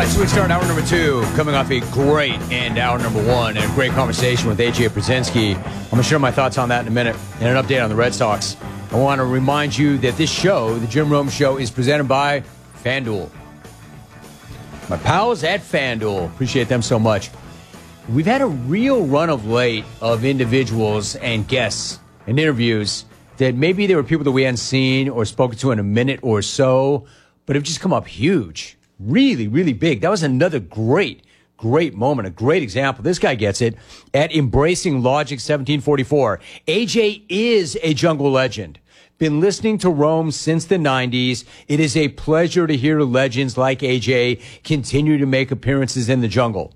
right, so we start hour number 2, coming off a great end hour number 1, and a great conversation with A.J. Brzezinski. I'm going to share my thoughts on that in a minute, and an update on the Red Sox. I want to remind you that this show, the Jim Rome Show, is presented by FanDuel. My pals at FanDuel, appreciate them so much. We've had a real run of late of individuals and guests and interviews that maybe there were people that we hadn't seen or spoken to in a minute or so, but have just come up huge. Really, really big. That was another great moment, a great example. This guy gets it at Embracing Logic 1744. AJ is a jungle legend. Been listening to Rome since the 90s. It is a pleasure to hear legends like AJ continue to make appearances in the jungle.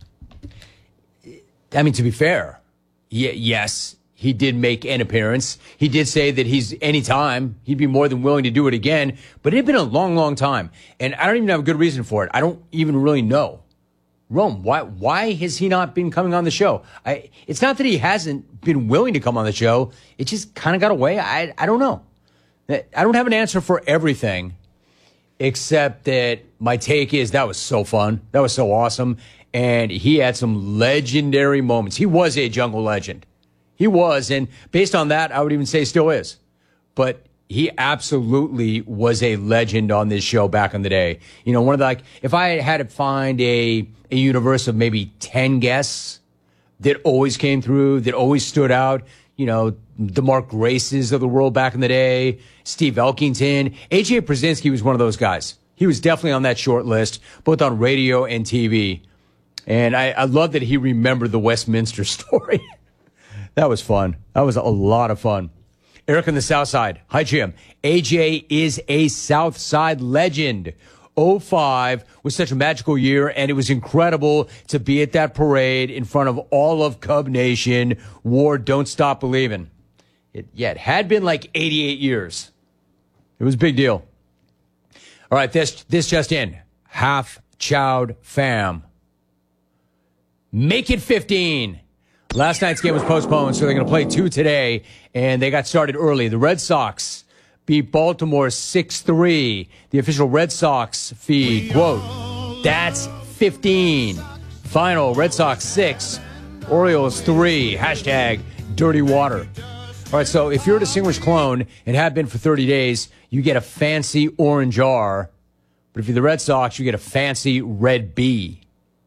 I mean, to be fair, yes, he did make an appearance. He did say that he'd be more than willing to do it again, but it had been a long, long time. And I don't even have a good reason for it. I don't even really know. Rome, why has he not been coming on the show? It's not that he hasn't been willing to come on the show. It just kind of got away. I don't know. I don't have an answer for everything, except that my take is that was so fun. That was so awesome. And he had some legendary moments. He was a jungle legend. He was, and based on that, I would even say still is. But he absolutely was a legend on this show back in the day. You know, if I had to find a universe of maybe 10 guests that always came through, that always stood out, you know, the Mark Graces of the world back in the day, Steve Elkington, A.J. Brzezinski was one of those guys. He was definitely on that short list, both on radio and TV. And I love that he remembered the Westminster story. That was fun. That was a lot of fun. Eric on the South Side. Hi, Jim. AJ is a South Side legend. 05 was such a magical year, and it was incredible to be at that parade in front of all of Cub Nation. War, don't stop believing. It had been like 88 years. It was a big deal. All right, this just in. Half Chowed fam. Make it 15. Last night's game was postponed, so they're going to play 2 today, and they got started early. The Red Sox beat Baltimore 6-3. The official Red Sox feed, quote, that's 15. Final, Red Sox 6, Orioles 3, hashtag dirty water. All right, so if you're a distinguished clone and have been for 30 days, you get a fancy orange R. But if you're the Red Sox, you get a fancy red B.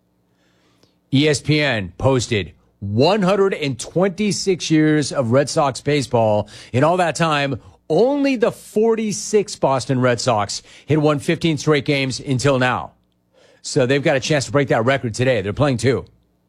ESPN posted 126 years of Red Sox baseball. In all that time, only the 46 Boston Red Sox had won 15 straight games until now. So they've got a chance to break that record today. They're playing 2.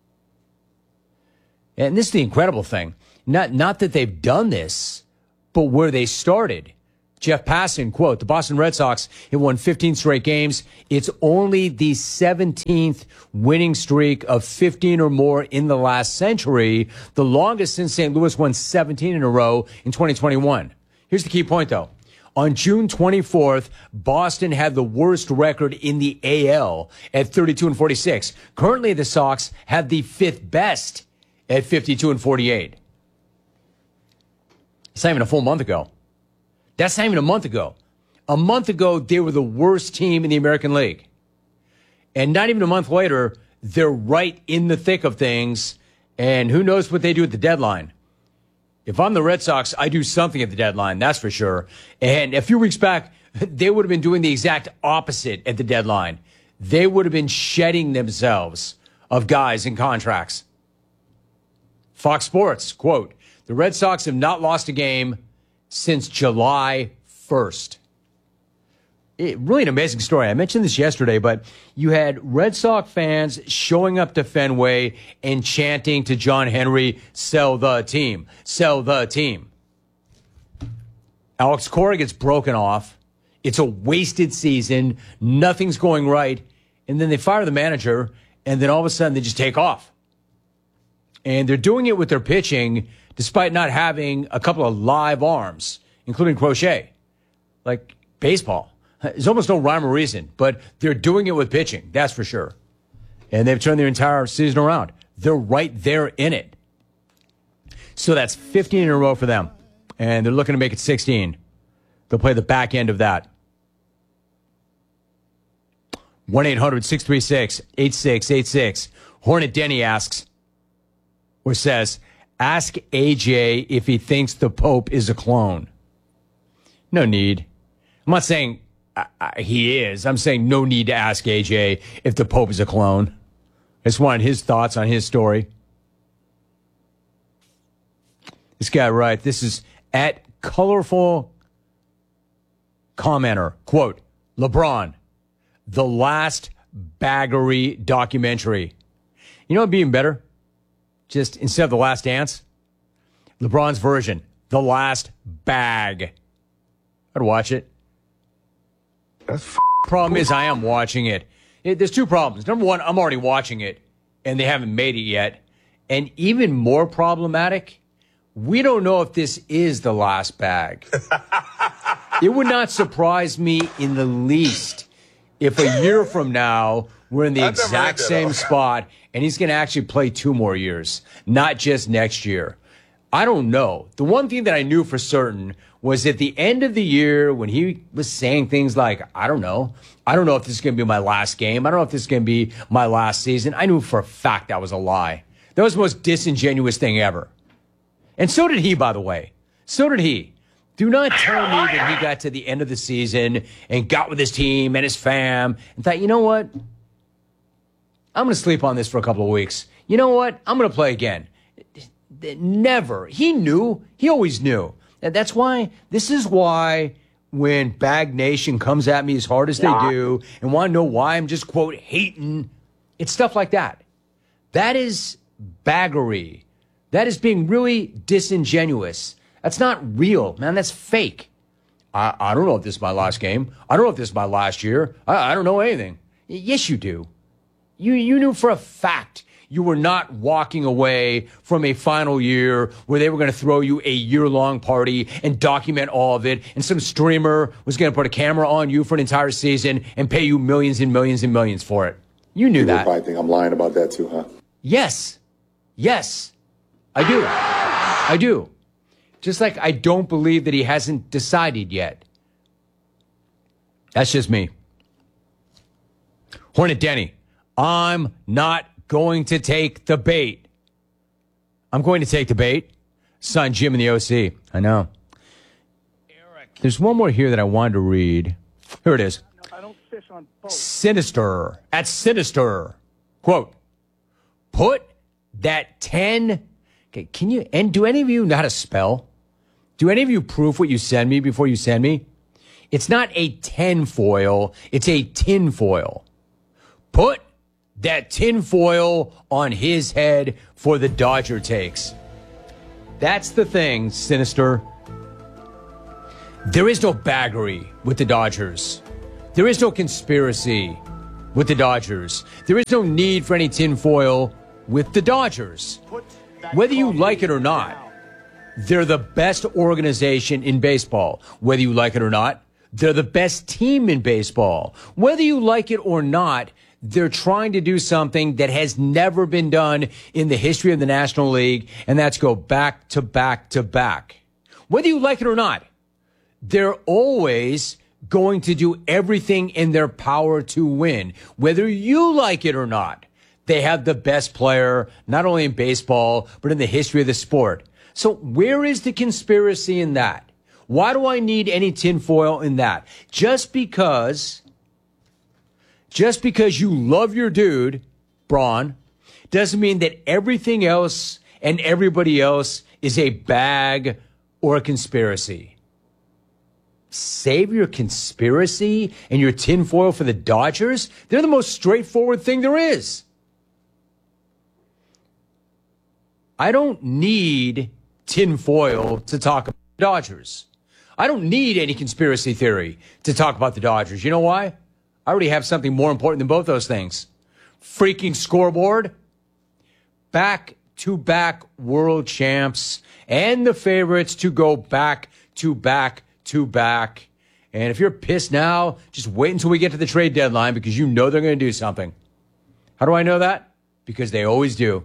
And this is the incredible thing. Not that they've done this, but where they started. Jeff Passan, quote, the Boston Red Sox have won 15 straight games. It's only the 17th winning streak of 15 or more in the last century, the longest since St. Louis won 17 in a row in 2021. Here's the key point, though. On June 24th, Boston had the worst record in the AL at 32-46. Currently, the Sox have the 5th best at 52-48. It's not even a full month ago. That's not even a month ago. A month ago, they were the worst team in the American League. And not even a month later, they're right in the thick of things. And who knows what they do at the deadline. If I'm the Red Sox, I do something at the deadline, that's for sure. And a few weeks back, they would have been doing the exact opposite at the deadline. They would have been shedding themselves of guys in contracts. Fox Sports, quote, the Red Sox have not lost a game since July 1st. Really an amazing story. I mentioned this yesterday, but you had Red Sox fans showing up to Fenway and chanting to John Henry, sell the team, sell the team. Alex Cora gets broken off. It's a wasted season. Nothing's going right. And then they fire the manager, and then all of a sudden they just take off. And they're doing it with their pitching despite not having a couple of live arms, including Crochet. Like baseball. There's almost no rhyme or reason, but they're doing it with pitching, that's for sure. And they've turned their entire season around. They're right there in it. So that's 15 in a row for them. And they're looking to make it 16. They'll play the back end of that. 1-800-636-8686. Hornet Denny asks, or says, ask AJ if he thinks the Pope is a clone. No need. I'm not saying he is. I'm saying no need to ask AJ if the Pope is a clone. I just wanted his thoughts on his story. This guy, right? This is at Colorful Commenter. Quote, LeBron, the last baggery documentary. You know what would be even better? Just instead of The Last Dance, LeBron's version, The Last Bag. I'd watch it. Problem is, I am watching it. There's two problems. Number one, I'm already watching it, and they haven't made it yet. And even more problematic, we don't know if this is the last bag. It would not surprise me in the least if a year from now we're in the exact same spot and he's going to actually play 2 more years, not just next year. I don't know. The one thing that I knew for certain was at the end of the year when he was saying things like, I don't know if this is going to be my last game. I don't know if this is going to be my last season. I knew for a fact that was a lie. That was the most disingenuous thing ever. And so did he, by the way. So did he. Do not tell me that he got to the end of the season and got with his team and his fam and thought, you know what? I'm going to sleep on this for a couple of weeks. You know what? I'm going to play again. Never. He knew. He always knew. And that's why, this is why when Bag Nation comes at me as hard as they do and want to know why I'm just, quote, hating, it's stuff like that. That is baggery. That is being really disingenuous. That's not real, man. That's fake. I don't know if this is my last game. I don't know if this is my last year. I don't know anything. Yes, you do. You knew for a fact you were not walking away from a final year where they were going to throw you a year-long party and document all of it, and some streamer was going to put a camera on you for an entire season and pay you millions and millions and millions for it. You knew that. You probably think I'm lying about that too, huh? Yes. Yes. I do. Just like I don't believe that he hasn't decided yet. That's just me. Hornet Denny, I'm not going to take the bait. I'm going to take the bait. Son Jim in the OC. I know. Eric. There's one more here that I wanted to read. Here it is. I don't fish on boats. Sinister. At Sinister. Quote, put that 10... Okay, can you... And do any of you know how to spell? Do any of you proof what you send me before you send me? It's not a 10 foil. It's a tin foil. Put that tin foil on his head for the Dodger takes. That's the thing, Sinister. There is no baggery with the Dodgers. There is no conspiracy with the Dodgers. There is no need for any tin foil with the Dodgers. Whether you like it or not, they're the best organization in baseball. Whether you like it or not, they're the best team in baseball. Whether you like it or not, they're trying to do something that has never been done in the history of the National League, and that's go back to back to back. Whether you like it or not, they're always going to do everything in their power to win. Whether you like it or not, they have the best player, not only in baseball, but in the history of the sport. So where is the conspiracy in that? Why do I need any tinfoil in that? Just because you love your dude, Braun, doesn't mean that everything else and everybody else is a bag or a conspiracy. Save your conspiracy and your tinfoil for the Dodgers? They're the most straightforward thing there is. I don't need tinfoil to talk about the Dodgers. I don't need any conspiracy theory to talk about the Dodgers. You know why? I already have something more important than both those things. Freaking scoreboard. Back-to-back world champs and the favorites to go back-to-back-to-back. And if you're pissed now, just wait until we get to the trade deadline because you know they're going to do something. How do I know that? Because they always do.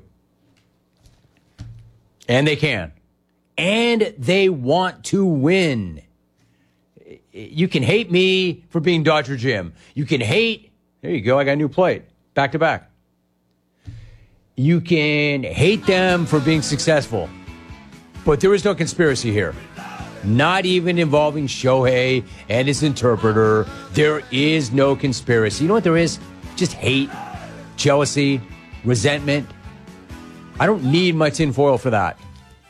And they can. And they want to win. You can hate me for being Dodger Jim. You can hate There you go. I got a new plate. Back to back. You can hate them for being successful, but there is no conspiracy here. Not even involving Shohei and his interpreter. There is no conspiracy. You know what there is? Just hate, jealousy, resentment. I don't need my tinfoil for that.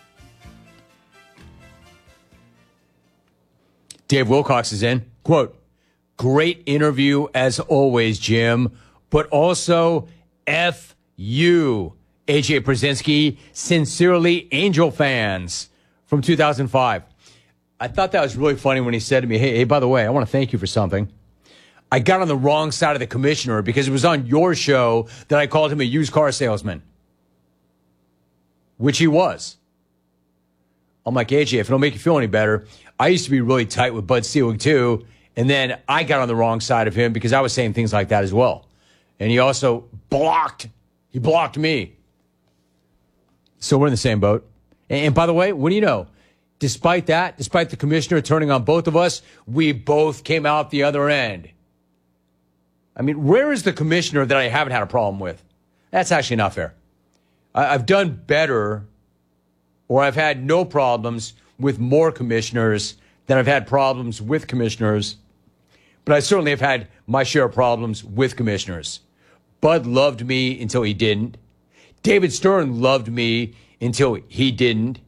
Dave Wilcox is in. Quote, great interview as always, Jim, but also F you, AJ Brzezinski. Sincerely, Angel fans from 2005. I thought that was really funny when he said to me, hey, by the way, I want to thank you for something. I got on the wrong side of the commissioner because it was on your show that I called him a used car salesman, which he was. I'm like, AJ, if it'll make you feel any better, I used to be really tight with Bud Selig too, and then I got on the wrong side of him because I was saying things like that as well. And he also blocked me. So we're in the same boat. And by the way, what do you know? Despite that, despite the commissioner turning on both of us, we both came out the other end. I mean, where is the commissioner that I haven't had a problem with? That's actually not fair. I've done better, or I've had no problems with more commissioners than I've had problems with commissioners. But I certainly have had my share of problems with commissioners. Bud loved me until he didn't. David Stern loved me until he didn't.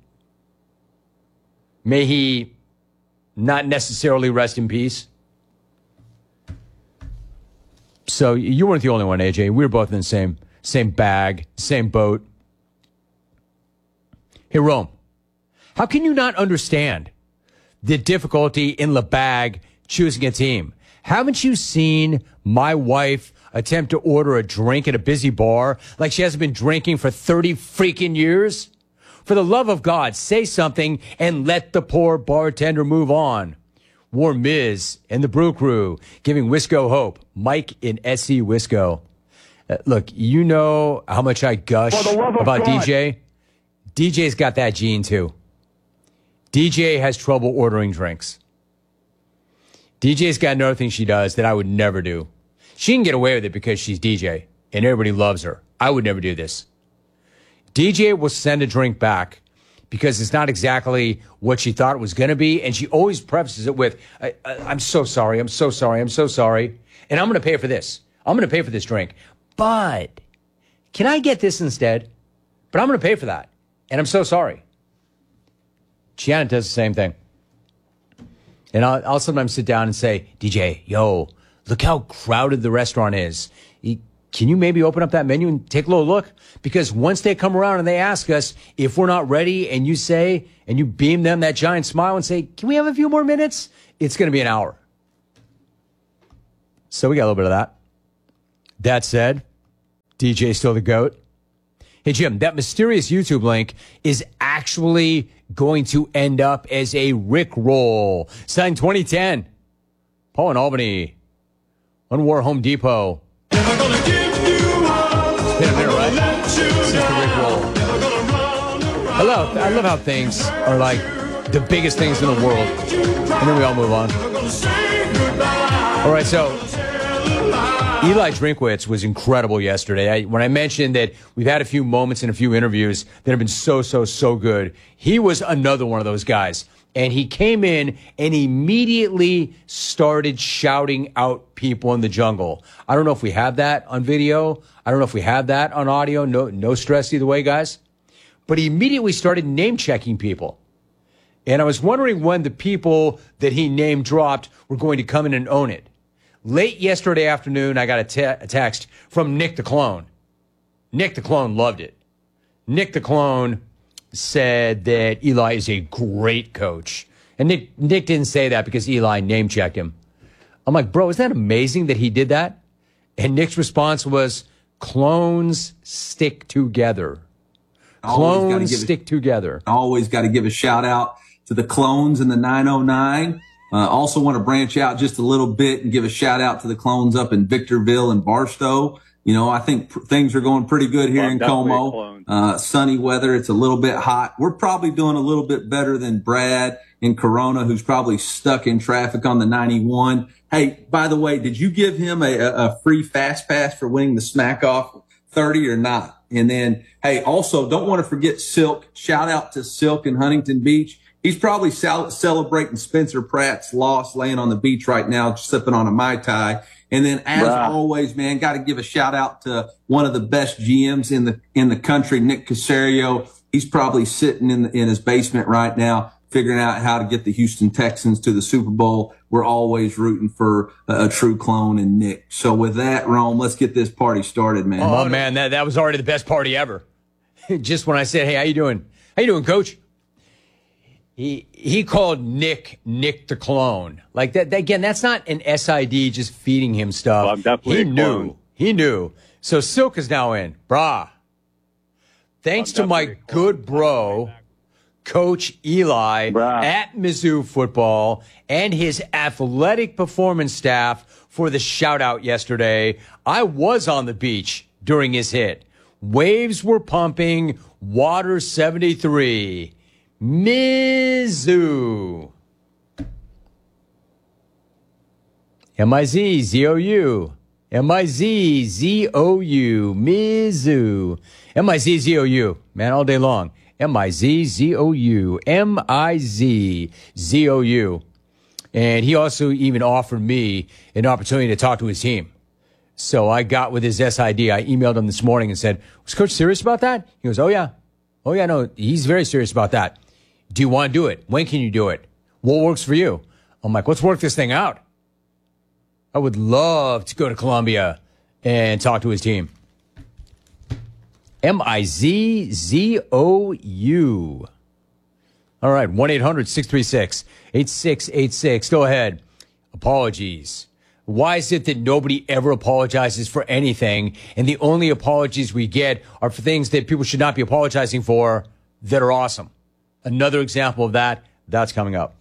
May he not necessarily rest in peace. So you weren't the only one, AJ. We were both in the same bag, same boat. Hey, Rome, how can you not understand the difficulty in the bag choosing a team? Haven't you seen my wife attempt to order a drink at a busy bar like she hasn't been drinking for 30 freaking years? For the love of God, say something and let the poor bartender move on. War Miz and the Brew Crew giving Wisco hope. Mike in SC Wisco. Look, you know how much I gush about DJ. DJ's got that gene too. DJ has trouble ordering drinks. DJ's got another thing she does that I would never do. She can get away with it because she's DJ and everybody loves her. I would never do this. DJ will send a drink back because it's not exactly what she thought it was going to be. And she always prefaces it with, I'm so sorry. I'm so sorry. I'm so sorry. And I'm going to pay for this. I'm going to pay for this drink. But can I get this instead? But I'm going to pay for that. And I'm so sorry. Gianna does the same thing. And I'll sometimes sit down and say, DJ, yo, look how crowded the restaurant is. Can you maybe open up that menu and take a little look? Because once they come around and they ask us if we're not ready and you say, and you beam them that giant smile and say, can we have a few more minutes? It's going to be an hour. So we got a little bit of that. That said, DJ's still the GOAT. Hey, Jim, that mysterious YouTube link is actually going to end up as a Rickroll. Signed 2010. Paul in Albany. Unwar Home Depot. Never gonna give you up. It's been a minute, right? This is the Rickroll. I love how things are like the biggest things in the world. And then we all move on. All right, so Eli Drinkwitz was incredible yesterday. When I mentioned that we've had a few moments and a few interviews that have been so good, he was another one of those guys. And he came in and immediately started shouting out people in the jungle. I don't know if we have that on video. I don't know if we have that on audio. No stress either way, guys. But he immediately started name-checking people. And I was wondering when the people that he name-dropped were going to come in and own it. Late yesterday afternoon, I got a text from Nick the Clone. Nick the Clone loved it. Nick the Clone said that Eli is a great coach. And Nick didn't say that because Eli name-checked him. I'm like, bro, isn't that amazing that he did that? And Nick's response was, clones stick together. Clones stick together. Always got to give a shout-out to the clones in the 909. Also want to branch out just a little bit and give a shout out to the clones up in Victorville and Barstow. You know, I think things are going pretty good here in Como. Sunny weather. It's a little bit hot. We're probably doing a little bit better than Brad in Corona, who's probably stuck in traffic on the 91. Hey, by the way, did you give him a free fast pass for winning the Smack Off 30 or not? And then, hey, also don't want to forget Silk. Shout out to Silk in Huntington Beach. He's probably celebrating Spencer Pratt's loss, laying on the beach right now, sipping on a Mai Tai. And then, as always, man, got to give a shout out to one of the best GMs in the country, Nick Caserio. He's probably sitting in his basement right now, figuring out how to get the Houston Texans to the Super Bowl. We're always rooting for a true clone in Nick. So with that, Rome, let's get this party started, man. Oh, man, that was already the best party ever. Just when I said, hey, how you doing? How you doing, Coach? He called Nick the clone. Like that again, that's not an SID just feeding him stuff. Well, I'm definitely He knew. So Silk is now in. Brah. Thanks to my good bro, Coach Eli at Mizzou football and his athletic performance staff for the shout out yesterday. I was on the beach during his hit. Waves were pumping, water 73. Mizzou. M-I-Z-Z-O-U. M-I-Z-Z-O-U. Mizzou. M-I-Z-Z-O-U. Man, all day long. M-I-Z-Z-O-U. M-I-Z-Z-O-U. And he also even offered me an opportunity to talk to his team. So I got with his SID. I emailed him this morning and said, was Coach serious about that? He goes, oh, yeah. Oh, yeah, no, he's very serious about that. Do you want to do it? When can you do it? What works for you? I'm like, let's work this thing out. I would love to go to Columbia and talk to his team. M-I-Z-Z-O-U. All right, 1-800-636-8686. Go ahead. Apologies. Why is it that nobody ever apologizes for anything, and the only apologies we get are for things that people should not be apologizing for that are awesome? Another example of that's coming up.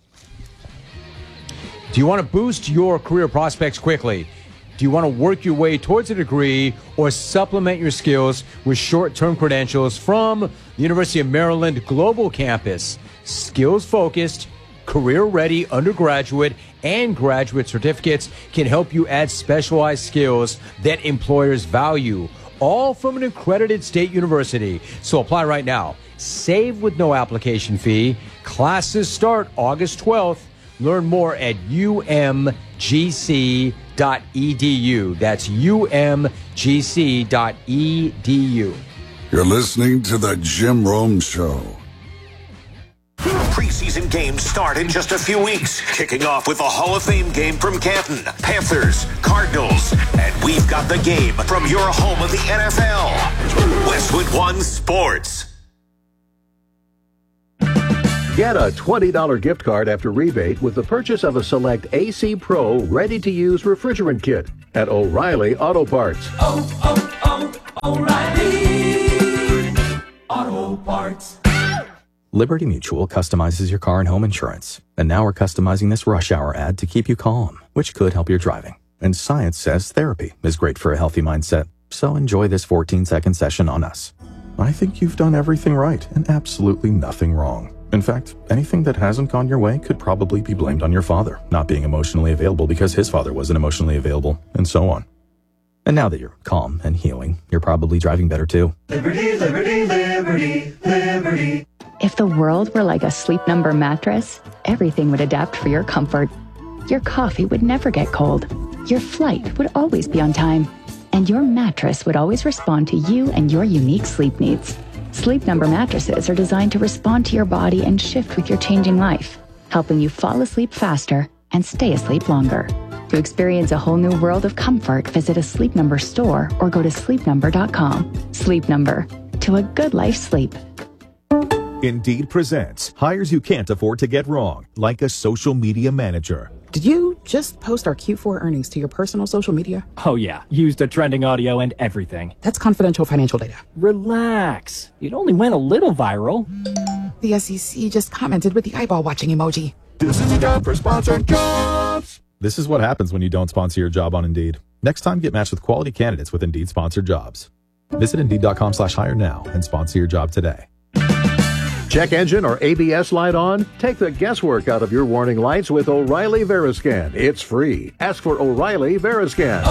Do you want to boost your career prospects quickly? Do you want to work your way towards a degree or supplement your skills with short-term credentials from the University of Maryland Global Campus? Skills-focused, career-ready undergraduate and graduate certificates can help you add specialized skills that employers value, all from an accredited state university. So apply right now. Save with no application fee. Classes start August 12th. Learn more at umgc.edu. That's umgc.edu. You're listening to The Jim Rome Show. Preseason games start in just a few weeks, kicking off with a Hall of Fame game from Canton, Panthers, Cardinals, and we've got the game from your home of the NFL, Westwood One Sports. Get a $20 gift card after rebate with the purchase of a select AC Pro ready-to-use refrigerant kit at O'Reilly Auto Parts. O'Reilly Auto Parts. Liberty Mutual customizes your car and home insurance. And now we're customizing this rush hour ad to keep you calm, which could help your driving. And science says therapy is great for a healthy mindset. So enjoy this 14-second session on us. I think you've done everything right and absolutely nothing wrong. In fact, anything that hasn't gone your way could probably be blamed on your father not being emotionally available because his father wasn't emotionally available, and so on. And now that you're calm and healing, you're probably driving better too. Liberty, liberty, liberty, liberty. If the world were like a Sleep Number mattress, everything would adapt for your comfort. Your coffee would never get cold. Your flight would always be on time. And your mattress would always respond to you and your unique sleep needs. Sleep Number mattresses are designed to respond to your body and shift with your changing life, helping you fall asleep faster and stay asleep longer. To experience a whole new world of comfort, visit a Sleep Number store or go to sleepnumber.com. Sleep Number. To a good life's sleep. Indeed presents hires you can't afford to get wrong, like a social media manager. Did you just post our Q4 earnings to your personal social media? Oh yeah, used the trending audio and everything. That's confidential financial data. Relax. It only went a little viral. The SEC just commented with the eyeball watching emoji. This is a job for sponsored jobs. This is what happens when you don't sponsor your job on Indeed. Next time, get matched with quality candidates with Indeed sponsored jobs. Visit Indeed.com/hire now and sponsor your job today. Check engine or ABS light on? Take the guesswork out of your warning lights with O'Reilly Veriscan. It's free. Ask for O'Reilly Veriscan.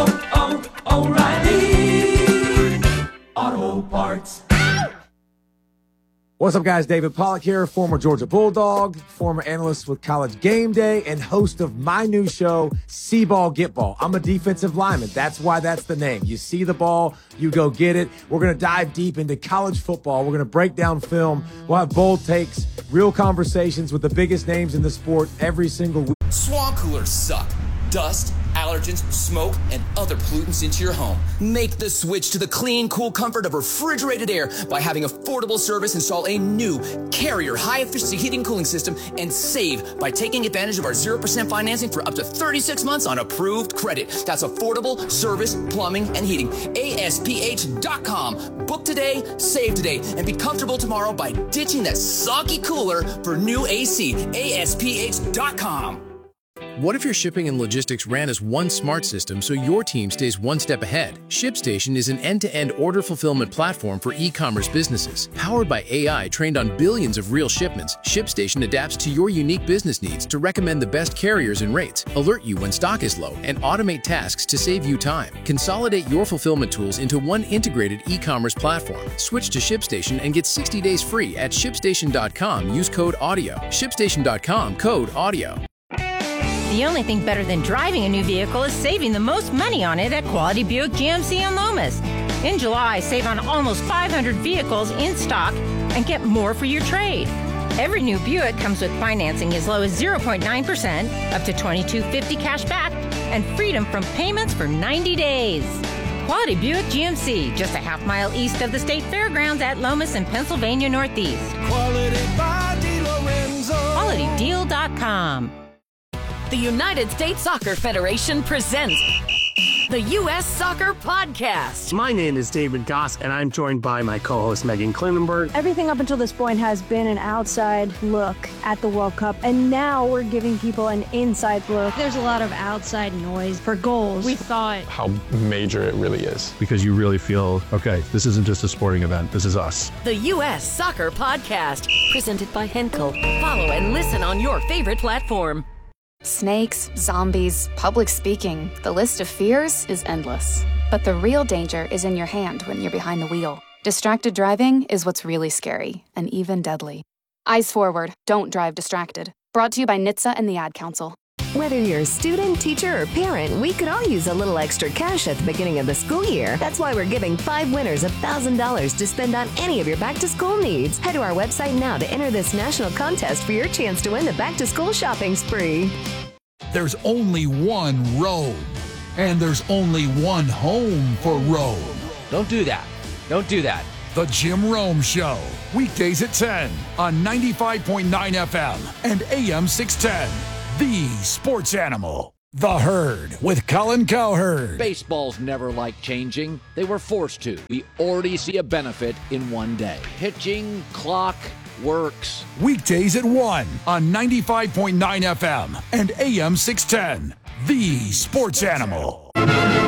O'Reilly Auto Parts. What's up, guys? David Pollack here, former Georgia Bulldog, former analyst with College Game Day, and host of my new show, See Ball, Get Ball. I'm a defensive lineman. That's why that's the name. You see the ball, you go get it. We're going to dive deep into college football. We're going to break down film. We'll have bold takes, real conversations with the biggest names in the sport every single week. Swamp coolers suck. Dust, allergens, smoke, and other pollutants into your home. Make the switch to the clean, cool comfort of refrigerated air by having Affordable Service install a new Carrier high-efficiency heating and cooling system and save by taking advantage of our 0% financing for up to 36 months on approved credit. That's Affordable Service Plumbing and Heating. ASPH.com. Book today, save today, and be comfortable tomorrow by ditching that soggy cooler for new AC. ASPH.com. What if your shipping and logistics ran as one smart system so your team stays one step ahead? ShipStation is an end-to-end order fulfillment platform for e-commerce businesses. Powered by AI trained on billions of real shipments, ShipStation adapts to your unique business needs to recommend the best carriers and rates, alert you when stock is low, and automate tasks to save you time. Consolidate your fulfillment tools into one integrated e-commerce platform. Switch to ShipStation and get 60 days free at ShipStation.com. Use code AUDIO. ShipStation.com, code AUDIO. The only thing better than driving a new vehicle is saving the most money on it at Quality Buick GMC in Lomas. In July, save on almost 500 vehicles in stock and get more for your trade. Every new Buick comes with financing as low as 0.9%, up to $2,250 cash back, and freedom from payments for 90 days. Quality Buick GMC, just a half-mile east of the State Fairgrounds at Lomas in Pennsylvania Northeast. Quality by DiLorenzo. QualityDeal.com. The United States Soccer Federation presents the U.S. Soccer Podcast. My name is David Goss, and I'm joined by my co-host Megan Klinenberg. Everything up until this point has been an outside look at the World Cup, and now we're giving people an inside look. There's a lot of outside noise for goals. We thought how major it really is. Because you really feel, okay, this isn't just a sporting event, this is us. The U.S. Soccer Podcast, presented by Henkel. Follow and listen on your favorite platform. Snakes, zombies, public speaking, the list of fears is endless. But the real danger is in your hand when you're behind the wheel. Distracted driving is what's really scary, and even deadly. Eyes forward, don't drive distracted. Brought to you by NHTSA and the Ad Council. Whether you're a student, teacher, or parent, we could all use a little extra cash at the beginning of the school year. That's why we're giving 5 winners $1,000 to spend on any of your back-to-school needs. Head to our website now to enter this national contest for your chance to win the back-to-school shopping spree. There's only one road, and there's only one home for Rome. Don't do that. Don't do that. The Jim Rome Show, weekdays at 10 on 95.9 FM and AM 610. The Sports Animal. The Herd with Colin Cowherd. Baseball's never liked changing. They were forced to. We already see a benefit in one day. Pitching, clock, works. Weekdays at 1 on 95.9 FM and AM 610. The Sports Animal.